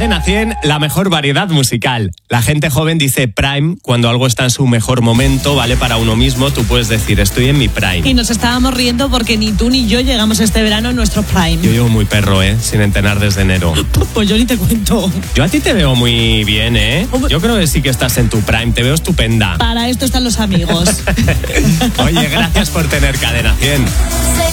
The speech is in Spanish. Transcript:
Cadena 100, la mejor variedad musical. La gente joven dice prime cuando algo está en su mejor momento, vale para uno mismo. Tú puedes decir, estoy en mi prime. Y nos estábamos riendo porque ni tú ni yo llegamos este verano en nuestro prime. Yo llevo muy perro, sin entrenar desde enero. Pues yo ni te cuento. Yo a ti te veo muy bien, Yo creo que sí que estás en tu prime, te veo estupenda. Para esto están los amigos. Oye, gracias por tener Cadena 100.